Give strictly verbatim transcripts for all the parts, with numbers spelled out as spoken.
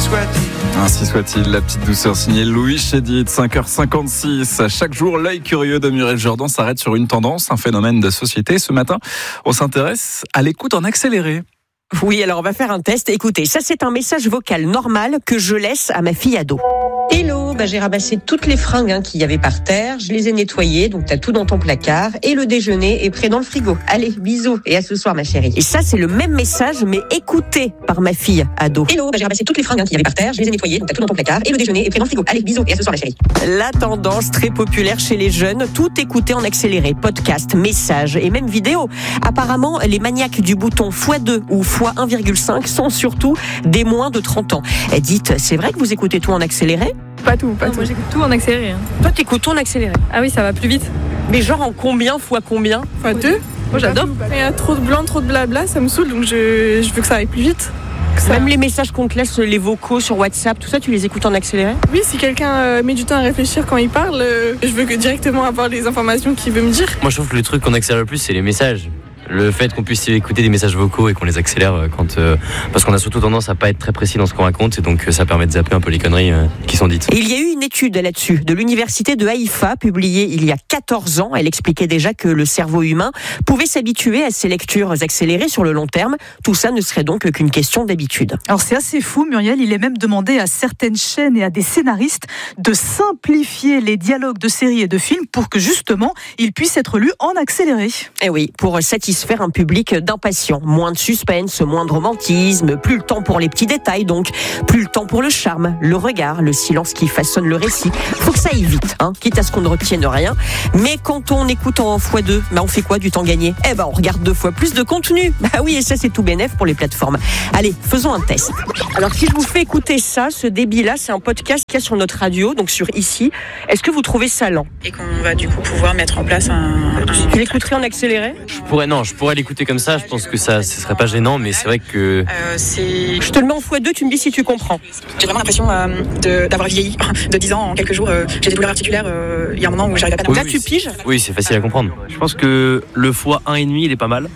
soit-il. Ainsi soit-il, la petite douceur signée Louis Chédid, cinq heures cinquante-six. Chaque jour, l'œil curieux de Muriel Jourdan s'arrête sur une tendance, un phénomène de société. Ce matin, on s'intéresse à l'écoute en accéléré. Oui, alors on va faire un test. Écoutez, ça c'est un message vocal normal que je laisse à ma fille ado. Hello, bah, j'ai ramassé toutes les fringues hein, qu'il y avait par terre, je les ai nettoyées, donc t'as tout dans ton placard, et le déjeuner est prêt dans le frigo. Allez, bisous, et à ce soir ma chérie. Et ça c'est le même message, mais écouté par ma fille ado. Hello, bah, j'ai ramassé toutes les fringues hein, qu'il y avait par terre, je les ai nettoyées, donc t'as tout dans ton placard, et le déjeuner est prêt dans le frigo. Allez, bisous, et à ce soir ma chérie. La tendance très populaire chez les jeunes, tout écouter en accéléré, podcast, messages et même vidéo. Apparemment, les maniaques du bouton fois deux ou fois un virgule cinq sont surtout des moins de trente ans. Et dites, c'est vrai que vous écoutez tout en accéléré ? Pas tout, pas non, tout. Moi j'écoute tout en accéléré. Hein. Toi t'écoutes tout en accéléré ? Ah oui, ça va plus vite. Mais genre en combien fois combien ? Fois deux. Moi j'adore. Il y a trop de blanc, trop de blabla, ça me saoule, donc je, je veux que ça aille plus vite. Ça... Même les messages qu'on te laisse, les vocaux sur WhatsApp, tout ça, tu les écoutes en accéléré ? Oui, si quelqu'un euh, met du temps à réfléchir quand il parle, euh, je veux que directement avoir les informations qu'il veut me dire. Moi je trouve que le truc qu'on accélère le plus, c'est les messages. Le fait qu'on puisse écouter des messages vocaux et qu'on les accélère quand, euh, parce qu'on a surtout tendance à pas être très précis dans ce qu'on raconte, et donc ça permet de zapper un peu les conneries euh, qui sont dites. Et il y a eu une étude là-dessus de l'université de Haïfa publiée il y a quatorze ans. Elle expliquait déjà que le cerveau humain pouvait s'habituer à ces lectures accélérées sur le long terme. Tout ça ne serait donc qu'une question d'habitude. Alors c'est assez fou, Muriel. Il est même demandé à certaines chaînes et à des scénaristes de simplifier les dialogues de séries et de films pour que justement ils puissent être lus en accéléré. Et oui, pour satisfaire faire un public d'impatients. Moins de suspense, moins de romantisme, plus le temps pour les petits détails donc, plus le temps pour le charme, le regard, le silence qui façonne le récit. Faut que ça aille vite, hein, quitte à ce qu'on ne retienne rien. Mais quand on écoute en fois deux, bah on fait quoi du temps gagné ? Eh ben on regarde deux fois plus de contenu. Bah oui, et ça c'est tout bénef pour les plateformes. Allez, faisons un test. Alors si je vous fais écouter ça, ce débit-là, c'est un podcast qu'il y a sur notre radio, donc sur Ici. Est-ce que vous trouvez ça lent ? Et qu'on va du coup pouvoir mettre en place un... un... Tu l'écouterais en accéléré ? Je pourrais, non, je pourrais l'écouter comme ça, je pense que ça ce serait pas gênant, mais c'est vrai que... Euh, c'est... Je te le mets en fois deux, tu me dis si tu comprends. J'ai vraiment l'impression euh, de, d'avoir vieilli de dix ans en quelques jours. Euh, j'ai des douleurs articulaires, euh, il y a un moment où j'arrive à pas... Oui, Là oui, tu piges ? Oui, c'est facile à comprendre. Je pense que le fois un virgule cinq, il est pas mal.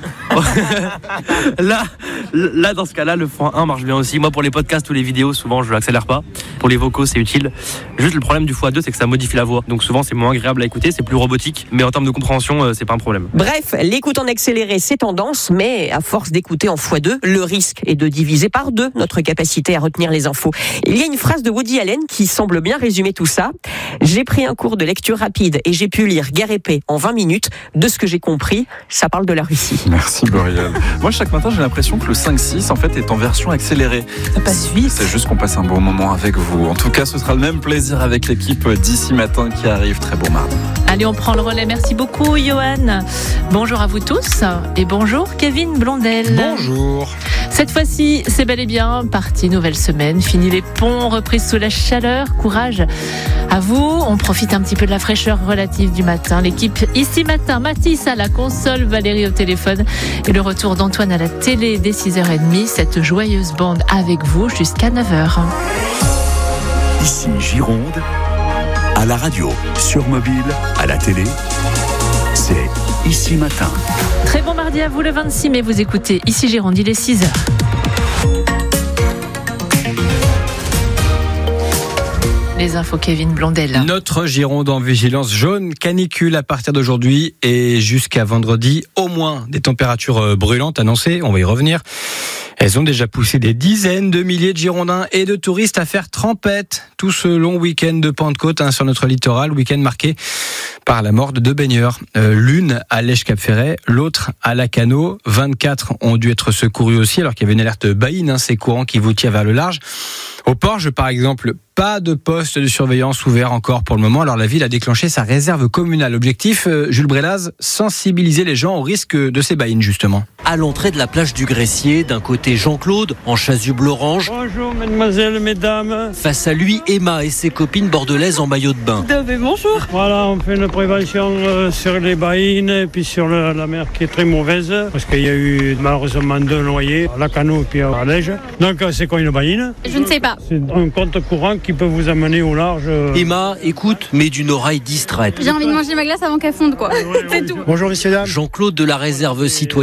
là, là, dans ce cas-là, le fois un marche bien aussi. Moi, pour les podcasts ou les vidéos, souvent, je l'accélère pas. Pour les vocaux, c'est utile. Juste le problème du fois deux, c'est que ça modifie la voix. Donc souvent, c'est moins agréable à écouter, c'est plus robotique. Mais en termes de compréhension, euh, c'est pas un problème. Bref, l'écoute en accéléré, c'est tendance, mais à force d'écouter en fois deux, le risque est de diviser par deux notre capacité à retenir les infos. Il y a une phrase de Woody Allen qui semble bien résumer tout ça. J'ai pris un cours de lecture rapide et j'ai pu lire Guerre et paix en vingt minutes. De ce que j'ai compris, ça parle de la Russie. Merci Muriel. Moi, chaque matin, j'ai l'impression que le cinq six, en fait, est en version accélérée. Ça passe vite. C'est juste qu'on passe un bon moment avec vous. En tout cas, ce sera le même plaisir avec l'équipe d'Ici Matin qui arrive. Très beau mardi. Allez, on prend le relais. Merci beaucoup, Johan. Bonjour à vous tous et bonjour, Kevin Blondel. Bonjour. Cette fois-ci, c'est bel et bien parti. Nouvelle semaine. Fini les ponts, reprise sous la chaleur. Courage à vous. On profite un petit peu de la fraîcheur relative du matin. L'équipe Ici Matin, Mathis à la console, Valérie au téléphone et le retour d'Antoine à la télé dès six heures trente. Cette joyeuse bande avec vous jusqu'à neuf heures. Ici Gironde, à la radio, sur mobile, à la télé, c'est Ici Matin. Très bon mardi à vous le vingt-six mai, vous écoutez Ici Gironde, il est six heures. Les infos, Kevin Blondel. Notre Gironde en vigilance jaune, canicule à partir d'aujourd'hui et jusqu'à vendredi, au moins des températures brûlantes annoncées, on va y revenir. Elles ont déjà poussé des dizaines de milliers de Girondins et de touristes à faire trempette tout ce long week-end de Pentecôte hein, sur notre littoral, week-end marqué par la mort de deux baigneurs. Euh, l'une à Lèche-Cap-Ferret, l'autre à Lacanau. vingt-quatre ont dû être secourus aussi alors qu'il y avait une alerte baïne, hein, ces courants qui vous tirent vers le large. Au Porge, par exemple, pas de poste de surveillance ouvert encore pour le moment. Alors la ville a déclenché sa réserve communale. Objectif, euh, Jules Brélaz, sensibiliser les gens au risque de ces baïnes justement. À l'entrée de la plage du Gressier, d'un côté Jean-Claude, en chasuble orange. Bonjour mesdemoiselles, mesdames. Face à lui, Emma et ses copines bordelaises en maillot de bain. Bonjour. Voilà, on fait une prévention euh, sur les baïnes et puis sur le, la mer qui est très mauvaise. Parce qu'il y a eu malheureusement deux noyés, à Lacanau et puis à Lège. Donc c'est quoi une baïne ? Je ne sais pas. C'est un compte courant qui peut vous amener au large. Emma écoute, mais d'une oreille distraite. J'ai envie de manger ma glace avant qu'elle fonde, quoi. C'est tout. Bonjour messieurs dames. Jean-Claude de la réserve citoyenne, lui aussi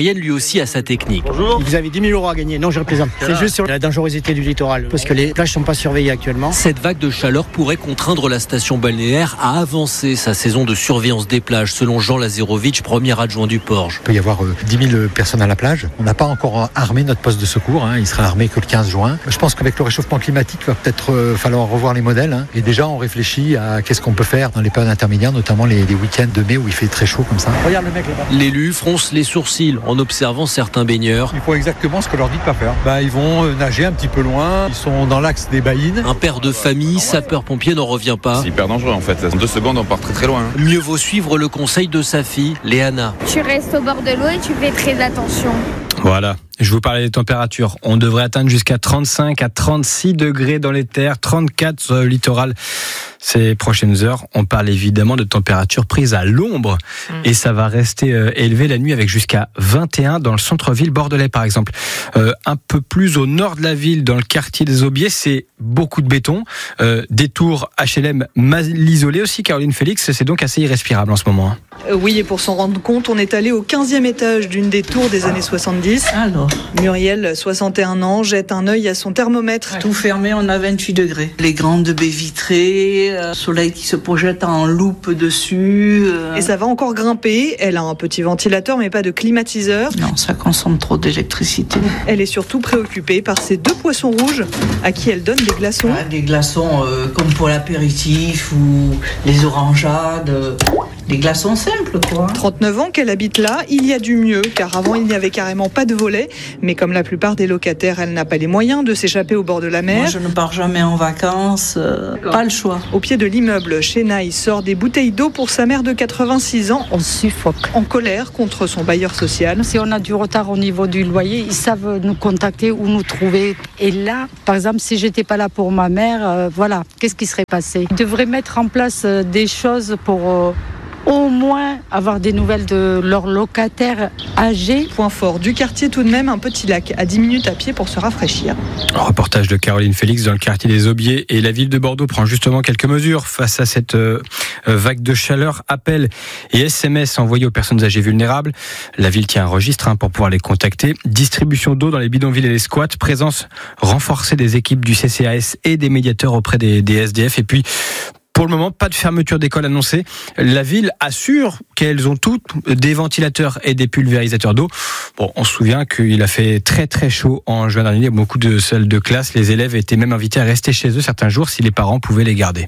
aussi à sa technique. Bonjour. Vous avez dix mille euros à gagner. Non, je représente. C'est juste sur la dangerosité du littoral, parce que les plages ne sont pas surveillées actuellement. Cette vague de chaleur pourrait contraindre la station balnéaire à avancer sa saison de surveillance des plages, selon Jean Lazarovic, premier adjoint du Porge. Il peut y avoir euh, dix mille personnes à la plage. On n'a pas encore armé notre poste de secours. Hein. Il sera armé que le quinze juin. Je pense qu'avec le réchauffement climatique, il va peut-être euh, falloir revoir les modèles. Hein. Et déjà, on réfléchit à qu'est-ce qu'on peut faire dans les périodes intermédiaires, notamment les, les week-ends de mai où il fait très chaud comme ça. Regarde le mec là-bas. L'élu fronce les sourcils en observant certains baigneurs. Ils font exactement ce que leur dit de pas faire. Bah, ils vont euh, nager un petit peu loin. Ils sont dans l'axe des baïnes. Un père de famille, sapeur-pompier, n'en revient pas. C'est hyper dangereux en fait. En deux secondes, on part très très loin. Mieux vaut suivre le conseil de sa fille, Léana. Tu restes au bord de l'eau et tu fais très attention. Voilà, je vous parlais des températures. On devrait atteindre jusqu'à trente-cinq à trente-six degrés dans les terres, trente-quatre sur le littoral ces prochaines heures. On parle évidemment de températures prises à l'ombre mmh. et ça va rester euh, élevé la nuit avec jusqu'à vingt et un dans le centre-ville bordelais par exemple. Euh, un peu plus au nord de la ville, dans le quartier des Aubiers, c'est beaucoup de béton. Euh, des tours H L M mal isolées aussi, Caroline Félix, c'est donc assez irrespirable en ce moment. Hein. Euh, oui, et pour s'en rendre compte, on est allé au quinzième étage d'une des tours des années soixante-dix. Alors. Muriel, soixante et un ans, jette un œil à son thermomètre. Tout fermé, on a vingt-huit degrés. Les grandes baies vitrées, euh, soleil qui se projette en loupe dessus. Euh... Et ça va encore grimper. Elle a un petit ventilateur, mais pas de climatiseur. Non, ça consomme trop d'électricité. Elle est surtout préoccupée par ces deux poissons rouges à qui elle donne des glaçons. Ouais, des glaçons euh, comme pour l'apéritif ou les orangeades. Euh... Des glaçons simples, quoi. trente-neuf ans qu'elle habite là, il y a du mieux, car avant il n'y avait carrément pas de volet. Mais comme la plupart des locataires, elle n'a pas les moyens de s'échapper au bord de la mer. Moi, je ne pars jamais en vacances, euh, pas le choix. Au pied de l'immeuble, Chenaille sort des bouteilles d'eau pour sa mère de quatre-vingt-six ans. On suffoque. En colère contre son bailleur social. Si on a du retard au niveau du loyer, ils savent nous contacter ou nous trouver. Et là, par exemple, si j'étais pas là pour ma mère, euh, voilà, qu'est-ce qui serait passé ? Ils devraient mettre en place euh, des choses pour... Euh, au moins avoir des nouvelles de leurs locataires âgés. Point fort du quartier tout de même, un petit lac à dix minutes à pied pour se rafraîchir. Un reportage de Caroline Félix dans le quartier des Aubiers, et la ville de Bordeaux prend justement quelques mesures face à cette euh, vague de chaleur. Appel et S M S envoyés aux personnes âgées vulnérables. La ville tient un registre hein, pour pouvoir les contacter. Distribution d'eau dans les bidonvilles et les squats. Présence renforcée des équipes du C C A S et des médiateurs auprès des, des S D F. Et puis pour le moment, pas de fermeture d'école annoncée. La ville assure qu'elles ont toutes des ventilateurs et des pulvérisateurs d'eau. Bon, on se souvient qu'il a fait très très chaud en juin dernier. Il y a beaucoup de salles de classe. Les élèves étaient même invités à rester chez eux certains jours si les parents pouvaient les garder.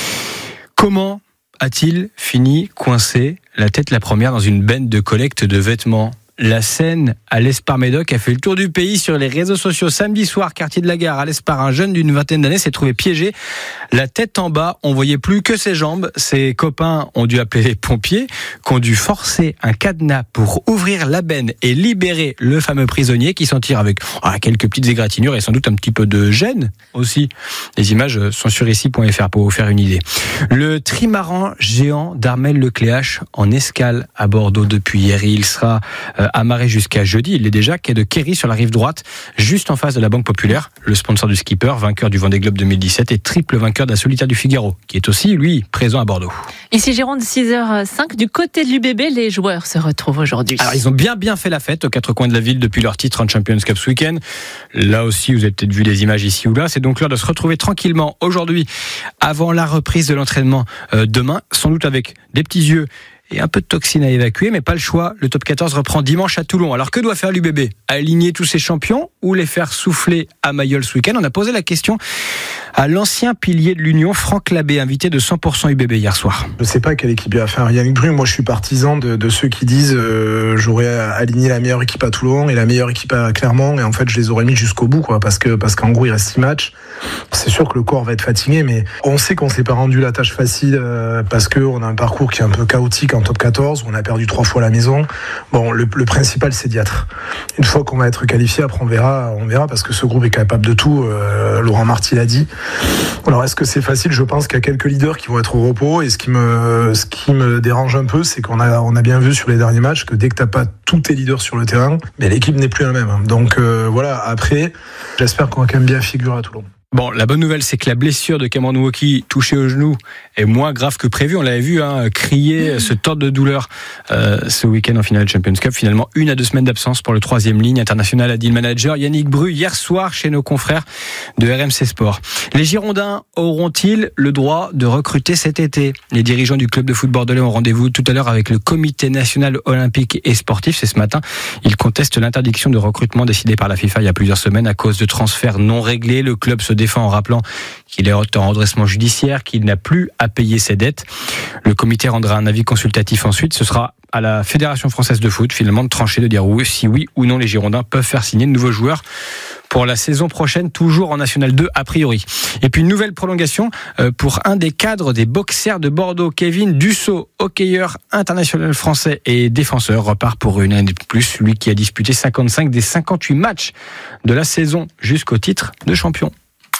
Comment a-t-il fini coincé, la tête la première, dans une benne de collecte de vêtements ? La scène à l'Espar-Médoc a fait le tour du pays sur les réseaux sociaux. Samedi soir, quartier de la Gare, à l'Espar, un jeune d'une vingtaine d'années s'est trouvé piégé. La tête en bas, on voyait plus que ses jambes. Ses copains ont dû appeler les pompiers, qui ont dû forcer un cadenas pour ouvrir la benne et libérer le fameux prisonnier qui s'en tire avec ah, quelques petites égratignures et sans doute un petit peu de gêne aussi. Les images sont sur ici point f r pour vous faire une idée. Le trimaran géant d'Armel Lecléache en escale à Bordeaux depuis hier. Il sera euh, amarré jusqu'à jeudi. Il est déjà quai de Kerry sur la rive droite, juste en face de la Banque Populaire. Le sponsor du skipper, vainqueur du Vendée Globe deux mille dix-sept et triple vainqueur de la Solitaire du Figaro, qui est aussi, lui, présent à Bordeaux. Ici Gironde, six heures cinq. Du côté de l'U B B, les joueurs se retrouvent aujourd'hui. Alors, ils ont bien bien fait la fête aux quatre coins de la ville depuis leur titre en Champions Cup ce week-end. Là aussi, vous avez peut-être vu les images ici ou là. C'est donc l'heure de se retrouver tranquillement aujourd'hui, avant la reprise de l'entraînement euh, demain, sans doute avec des petits yeux et un peu de toxines à évacuer, mais pas le choix. Le top quatorze reprend dimanche à Toulon. Alors que doit faire l'U B B ? Aligner tous ses champions ou les faire souffler à Mayol ce week-end ? On a posé la question à l'ancien pilier de l'Union, Franck Labbé, invité de cent pour cent U B B hier soir. Je ne sais pas quelle équipe il va faire Yannick Bru. Moi, je suis partisan de, de ceux qui disent euh, j'aurais aligné la meilleure équipe à Toulon et la meilleure équipe à Clermont, et en fait, je les aurais mis jusqu'au bout, quoi, parce que parce qu'en gros, il reste six matchs. C'est sûr que le corps va être fatigué, mais on sait qu'on s'est pas rendu la tâche facile euh, parce que on a un parcours qui est un peu chaotique en top quatorze, où on a perdu trois fois la maison. Bon, le, le principal, c'est d'y être. Une fois qu'on va être qualifié, après on verra, on verra, parce que ce groupe est capable de tout. Euh, Laurent Marty l'a dit. Alors, est-ce que c'est facile ? Je pense qu'il y a quelques leaders qui vont être au repos, et ce qui me, ce qui me dérange un peu, c'est qu'on a, on a bien vu sur les derniers matchs que dès que t'as pas tous tes leaders sur le terrain, mais l'équipe n'est plus la même. Donc euh, voilà. Après, j'espère qu'on va quand même bien figurer à Toulon. Bon, la bonne nouvelle, c'est que la blessure de Cameron Wauquiez, touché au genou, est moins grave que prévu. On l'avait vu hein, crier, mmh. se tordre de douleur euh, ce week-end en finale Champions Cup. Finalement, une à deux semaines d'absence pour le troisième ligne international, a dit le manager Yannick Bru hier soir chez nos confrères de R M C Sport. Les Girondins auront-ils le droit de recruter cet été ? Les dirigeants du club de foot bordelais ont rendez-vous tout à l'heure avec le comité national olympique et sportif. C'est ce matin. Ils contestent l'interdiction de recrutement décidée par la FIFA il y a plusieurs semaines à cause de transferts non réglés. Le club se défend en rappelant qu'il est en redressement judiciaire, qu'il n'a plus à payer ses dettes. Le comité rendra un avis consultatif ensuite. Ce sera à la Fédération française de foot, finalement, de trancher, de dire oui, si oui ou non les Girondins peuvent faire signer de nouveaux joueurs pour la saison prochaine, toujours en National deux a priori. Et puis une nouvelle prolongation pour un des cadres des Boxers de Bordeaux, Kevin Dussault, hockeyeur international français et défenseur, repart pour une année de plus, lui qui a disputé cinquante-cinq des cinquante-huit matchs de la saison jusqu'au titre de champion.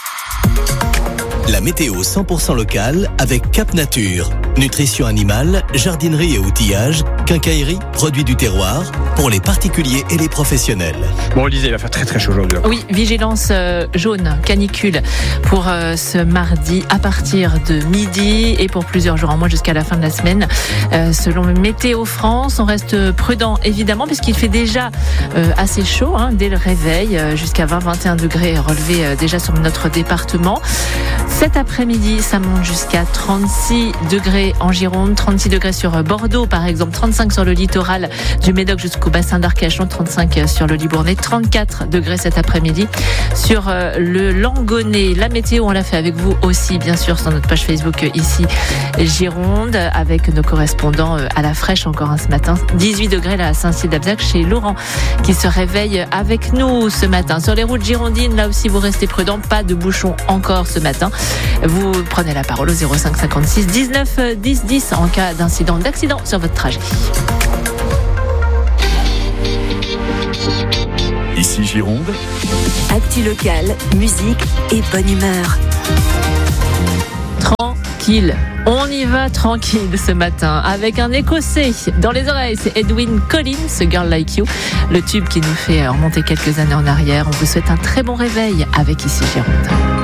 La météo cent pour cent locale avec Cap Nature. Nutrition animale, jardinerie et outillage, quincaillerie, produits du terroir, pour les particuliers et les professionnels. Bon, on le disait, il va faire très très chaud aujourd'hui. Oui, vigilance euh, jaune, canicule pour euh, ce mardi à partir de midi et pour plusieurs jours en moins jusqu'à la fin de la semaine. Euh, selon Météo France, on reste prudent évidemment puisqu'il fait déjà euh, assez chaud hein, dès le réveil, euh, jusqu'à vingt à vingt et un degrés relevés euh, déjà sur notre département. Cet après-midi, ça monte jusqu'à trente-six degrés en Gironde, trente-six degrés sur Bordeaux par exemple, trente-cinq sur le littoral du Médoc jusqu'au bassin d'Arcachon, trente-cinq sur le Libournais, trente-quatre degrés cet après-midi sur le Langonnet. La météo, on l'a fait avec vous aussi bien sûr sur notre page Facebook ici Gironde avec nos correspondants à la fraîche encore hein, ce matin. dix-huit degrés là à Saint-Cyr-d'Abzac chez Laurent qui se réveille avec nous ce matin. Sur les routes girondines, là aussi vous restez prudents, pas de bouchons encore ce matin. Vous prenez la parole au zéro cinq cinquante-six dix-neuf dix dix en cas d'incident, d'accident sur votre trajet. Ici Gironde. Actu locale, musique et bonne humeur. Tranquille. On y va tranquille ce matin avec un Écossais dans les oreilles, c'est Edwyn Collins, Girl Like You, le tube qui nous fait remonter quelques années en arrière. On vous souhaite un très bon réveil avec Ici Gironde.